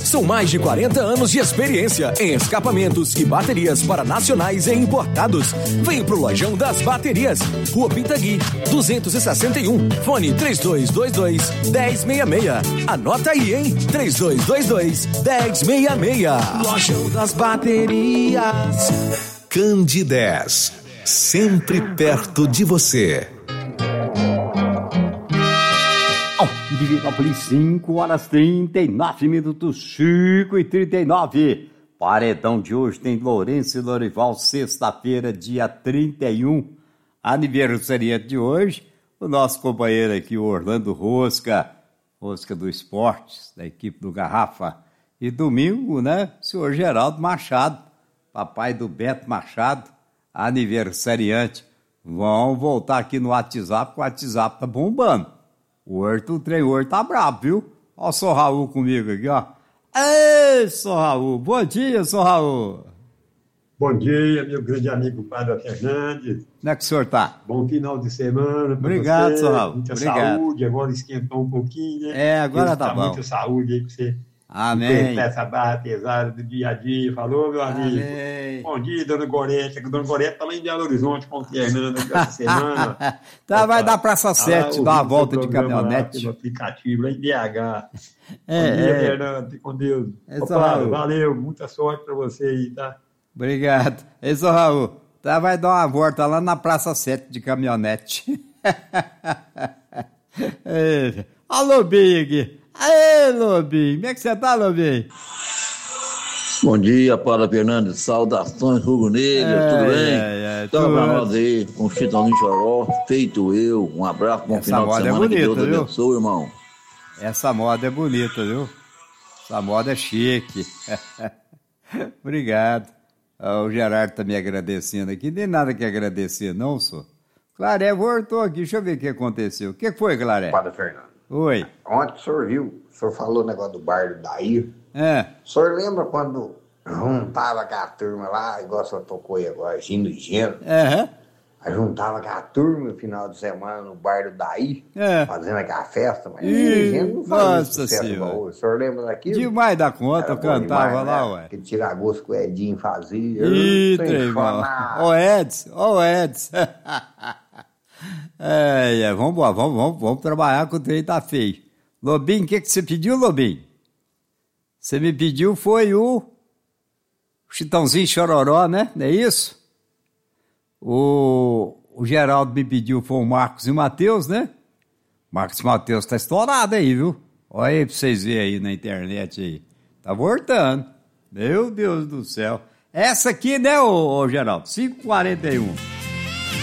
São mais de 40 anos de experiência em escapamentos e baterias para nacionais e importados. Vem pro Lojão das Baterias, Rua Pitagui, 261, fone 3222-1066. Anota aí, hein? 3222-1066. Lojão das Baterias. Candidez, sempre perto de você. Divinópolis, 5h39, 5h39. Paredão de hoje tem Lourenço e Lorival, sexta-feira, dia 31. Aniversariante de hoje, o nosso companheiro aqui, o Orlando Rosca do Esportes, da equipe do Garrafa. E domingo, né, o senhor Geraldo Machado, papai do Beto Machado, aniversariante. Vão voltar aqui no WhatsApp, porque o WhatsApp tá bombando. O trem hoje tá brabo, viu? Ó o Sr. Raul comigo aqui, ó. Ei, Sr. Raul, bom dia, Sr. Raul. Bom dia, meu grande amigo Padre Fernandes. Como é que o senhor tá? Bom final de semana. Obrigado, você. Sr. Raul. Muita Obrigado. Saúde, agora esquentou um pouquinho, né? Agora tá bom. Muita saúde aí pra você. Amém. Essa barra pesada do dia a dia. Falou, meu amigo? Amém. Bom dia, dona Gorete. Dona Gorete tá lá em Belo Horizonte com o Fernando essa semana. Tá, vai dar Praça 7, dar uma volta de caminhonete. No aplicativo lá em BH. Bom dia, Fernando. Fique com Deus. Valeu, muita sorte pra você aí, tá? Obrigado. Ei, Sr. Raul, tá, vai dar uma volta lá na Praça 7 de caminhonete. Alô, Big. Aê, Lobinho, como é que você tá, Lobinho? Bom dia, Padre Fernandes, saudações rubro-negras, tudo bem? Então, pra nós aí, com o Chitãozinho Choró, feito eu, um abraço, bom final de semana, bonita, que Deus viu? abençoe, irmão. Essa moda é bonita, viu? Essa moda é chique. Obrigado. O Gerardo tá me agradecendo aqui, nem nada que agradecer, não, senhor. Claré voltou aqui, deixa eu ver o que aconteceu. O que foi, Claré? Padre Fernando. Oi. Ontem o senhor viu, o senhor falou o negócio do bar do Daí. O senhor lembra quando juntava com a turma lá, igual o senhor tocou aí agora, Gino e Geno? Aí juntava com a turma no final de semana no bar do Daí, fazendo aquela festa, mas Geno não fazia sucesso igual hoje. O senhor lembra daquilo? Demais da conta, eu cantava demais, lá, né? ué. Aquele tiragosto que o Edinho fazia. Ô, Edson. Vamos trabalhar que o trem tá feio. Lobinho, o que você pediu, Lobinho? Você me pediu foi o Chitãozinho Chororó, né? Não é isso? O Geraldo me pediu foi o Marcos e o Matheus, né? Marcos e Matheus tá estourado aí, viu? Olha aí pra vocês verem aí na internet aí. Tá voltando. Meu Deus do céu. Essa aqui, né, ô Geraldo? 5h41.